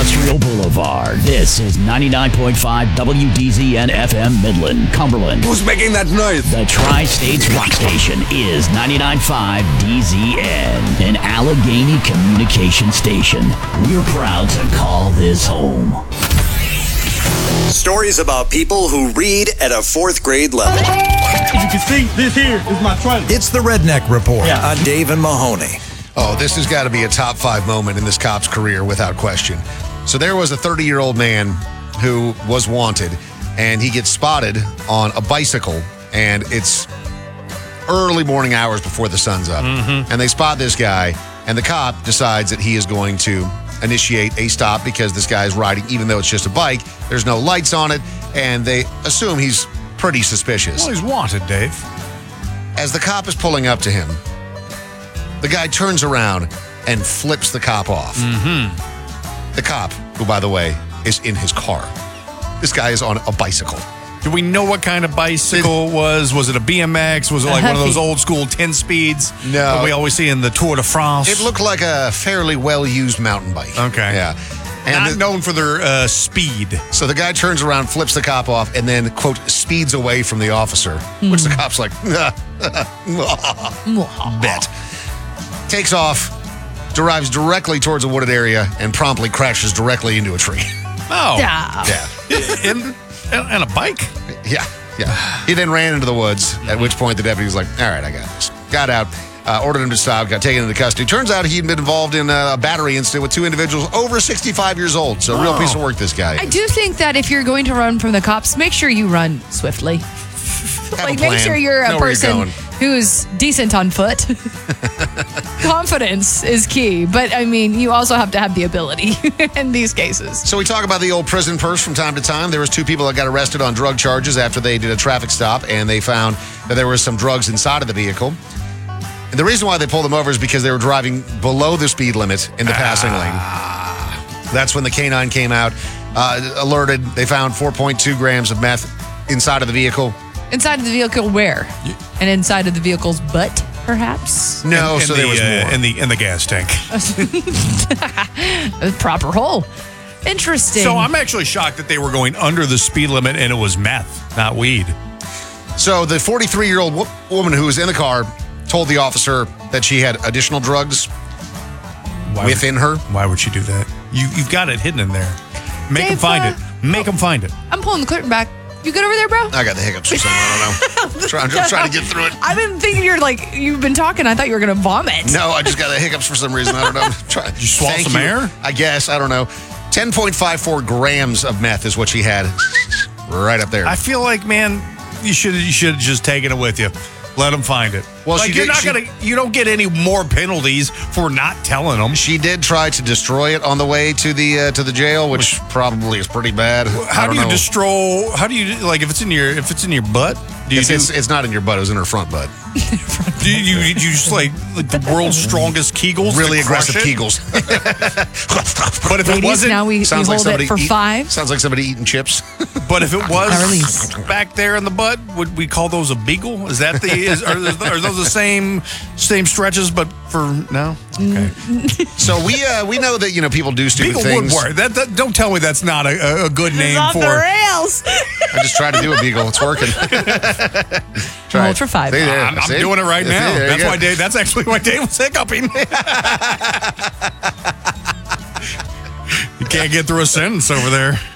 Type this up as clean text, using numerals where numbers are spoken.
Industrial Boulevard. This is 99.5 WDZN FM Midland, Cumberland. Who's making that noise? The Tri-States Rock Station is 99.5 DZN, an Allegheny communication station. We're proud to call this home. Stories about people who read at a fourth grade level. As you can see, this here is my trailer. It's the Redneck Report on Dave and Mahoney. Oh, this has got to be a top 5 moment in this cop's career without question. So there was a 30-year-old man who was wanted, and he gets spotted on a bicycle, and it's early morning hours before the sun's up. And they spot this guy, and the cop decides that he is going to initiate a stop because this guy is riding, even though it's just a bike. There's no lights on it, and they assume he's pretty suspicious. Well, he's wanted, Dave. As the cop is pulling up to him, the guy turns around and flips the cop off. The cop, who, by the way, is in his car. This guy is on a bicycle. Do we know what kind of bicycle it was? Was it a BMX? Was it like one of those old school 10 speeds? No. That we always see in the Tour de France? It looked like a fairly well-used mountain bike. Okay. Yeah. Not known for their speed. So the guy turns around, flips the cop off, and then, quote, speeds away from the officer, which the cop's like, bet. Takes off, drives directly towards a wooded area, and promptly crashes directly into a tree. Oh. Yeah. And a bike? Yeah. He then ran into the woods, at which point the deputy was like, all right, I got this. Got out, ordered him to stop, got taken into custody. Turns out he'd been involved in a battery incident with 2 individuals over 65 years old. So real piece of work, this guy. I do think that if you're going to run from the cops, make sure you run swiftly. Like, make sure you're a person who's decent on foot. Confidence is key, but I mean, you also have to have the ability in these cases. So we talk about the old prison purse from time to time. There was 2 people that got arrested on drug charges after they did a traffic stop, and they found that there was some drugs inside of the vehicle. And the reason why they pulled them over is because they were driving below the speed limit in the passing lane. That's when the canine came out, alerted. They found 4.2 grams of meth inside of the vehicle. Inside of the vehicle where? And inside of the vehicle's butt, perhaps? No, so there was more. In the gas tank. A proper hole. Interesting. So I'm actually shocked that they were going under the speed limit and it was meth, not weed. So the 43-year-old woman who was in the car told the officer that she had additional drugs within her. Why would she do that? You've got it hidden in there. Make them find it. Make them find it. I'm pulling the curtain back. You good over there, bro? I got the hiccups or something. I don't know. I'm trying to get through it. I've been thinking you've been talking. I thought you were going to vomit. No, I just got the hiccups for some reason. I don't know. Did you swallow some air? I guess. I don't know. 10.54 grams of meth is what she had right up there. I feel like, man, you should have just taken it with you. Let them find it. Well, like you don't get any more penalties for not telling them. She did try to destroy it on the way to the jail, which probably is pretty bad. How do you destroy? How do you like if it's in your butt? It's not in your butt. It was in her front butt. Do you just like the world's strongest Kegels? Really aggressive Kegels. But if it wasn't, now we hold it for 5. Sounds like somebody eating chips. But if it was back there in the butt, would we call those a beagle? Is that are those the same stretches? But for no, okay. So we know that people do stupid beagle things. Would work. Don't tell me that's not a good name off for the rails. I just tried to do a beagle. It's working. Hold for 5. I'm doing it right now. That's why Dave. That's actually why Dave was hiccuping. You can't get through a sentence over there.